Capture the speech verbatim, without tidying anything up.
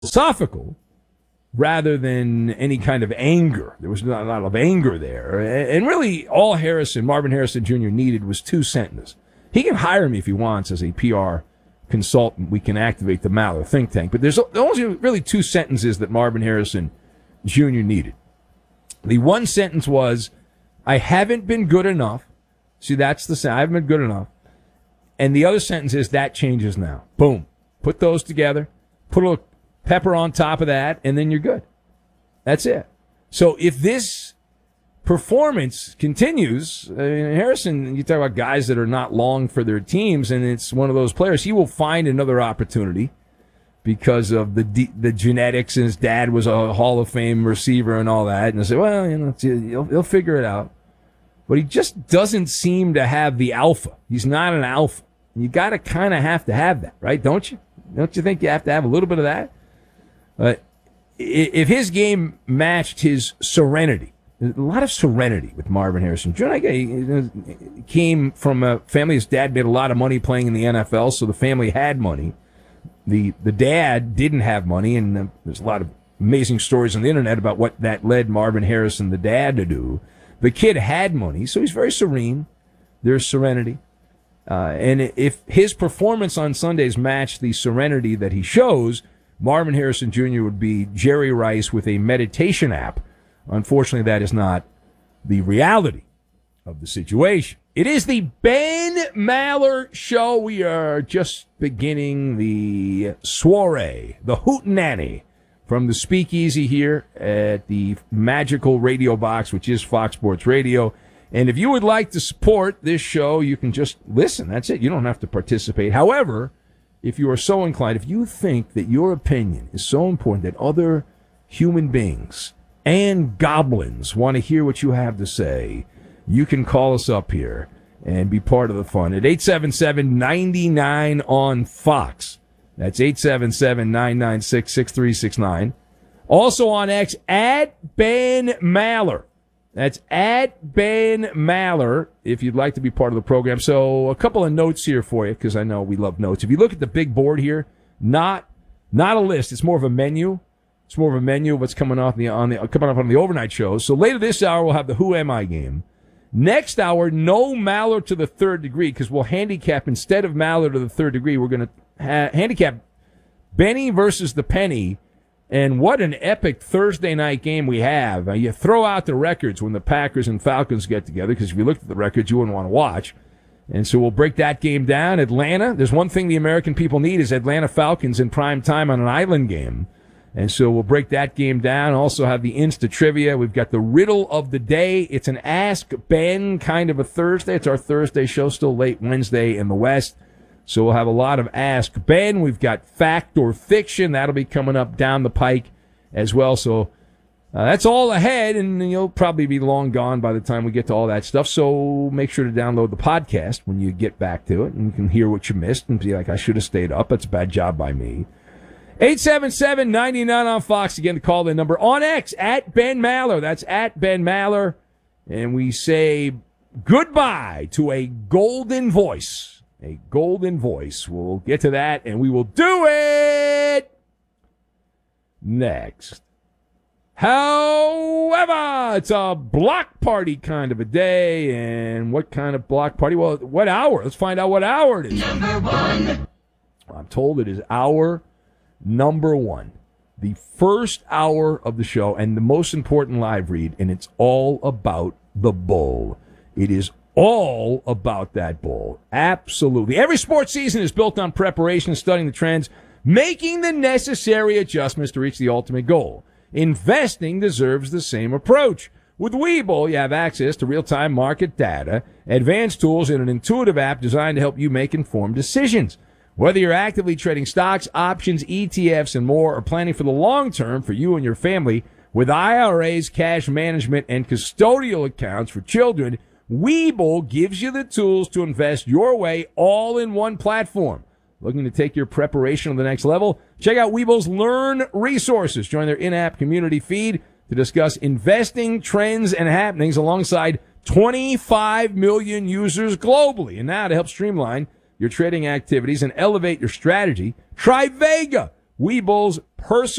philosophical rather than any kind of anger. There was not a lot of anger there. And really, all Harrison, Marvin Harrison Junior needed was two sentences. He can hire me if he wants as a P R consultant. We can activate the Maller think tank. But there's only really two sentences that Marvin Harrison Junior needed. The one sentence was, I haven't been good enough. See, that's the sentence. I haven't been good enough. And the other sentence is, that changes now. Boom. Put those together. Put a little pepper on top of that, and then you're good. That's it. So if this performance continues, I mean, Harrison, you talk about guys that are not long for their teams, and it's one of those players, he will find another opportunity because of the the genetics, and his dad was a Hall of Fame receiver and all that, and I say, well, you know, he'll, he'll figure it out. But he just doesn't seem to have the alpha. He's not an alpha. You got to kind of have to have that, right? Don't you? Don't you think you have to have a little bit of that? Uh, if his game matched his serenity, a lot of serenity with Marvin Harrison Junior He came from a family, his dad made a lot of money playing in the N F L, so the family had money. The the dad didn't have money, and uh, there's a lot of amazing stories on the internet about what that led Marvin Harrison, the dad, to do. The kid had money, so he's very serene. There's serenity. Uh, and if his performance on Sundays matched the serenity that he shows, Marvin Harrison Junior would be Jerry Rice with a meditation app. Unfortunately, that is not the reality of the situation. It is the Ben Maller Show. We are just beginning the soiree, the hootenanny, from the speakeasy here at the magical radio box, which is Fox Sports Radio. And if you would like to support this show, you can just listen. That's it. You don't have to participate. However, if you are so inclined, if you think that your opinion is so important that other human beings and goblins want to hear what you have to say, you can call us up here and be part of the fun at eight seven seven, nine nine on Fox. That's eight seven seven, nine nine six, six three six nine. Also on X, at Ben Maller. That's at Ben Maller, if you'd like to be part of the program. So a couple of notes here for you, because I know we love notes. If you look at the big board here, not not a list. It's more of a menu. It's more of a menu of what's coming off the on the coming up on the overnight shows. So later this hour, we'll have the Who Am I game. Next hour, no Maller to the third degree, because we'll handicap, instead of Maller to the third degree, we're going to ha- handicap Benny versus the Penny. And what an epic Thursday night game we have. Uh, you throw out the records when the Packers and Falcons get together, because if you looked at the records, you wouldn't want to watch. And so we'll break that game down. Atlanta, there's one thing the American people need, is Atlanta Falcons in prime time on an island game. And so we'll break that game down. Also have the Insta Trivia. We've got the Riddle of the Day. It's an Ask Ben kind of a Thursday. It's our Thursday show, still late Wednesday in the West. So we'll have a lot of Ask Ben. We've got Fact or Fiction. That'll be coming up down the pike as well. So uh, that's all ahead, and you'll probably be long gone by the time we get to all that stuff. So make sure to download the podcast when you get back to it, and you can hear what you missed and be like, I should have stayed up. That's a bad job by me. eight seven seven, nine nine on Fox. Again, the call-in number on X, at Ben Maller. That's at Ben Maller. And we say goodbye to a golden voice. A golden voice. We'll get to that, and we will do it next. However, it's a block party kind of a day. And what kind of block party? Well, what hour? Let's find out what hour it is. Number one. I'm told it is hour number one. The first hour of the show, and the most important live read, and it's all about the Bull. It is all about that Bull. Absolutely. Every sports season is built on preparation, studying the trends, making the necessary adjustments to reach the ultimate goal. Investing deserves the same approach. With Webull, you have access to real-time market data, advanced tools, and an intuitive app designed to help you make informed decisions. Whether you're actively trading stocks, options, E T Fs, and more, or planning for the long term for you and your family, with I R As, cash management, and custodial accounts for children, Webull gives you the tools to invest your way, all in one platform. Looking to take your preparation to the next level? Check out Webull's Learn resources. Join their in-app community feed to discuss investing trends and happenings alongside twenty-five million users globally. And now, to help streamline your trading activities and elevate your strategy, try Vega, Weeble's personal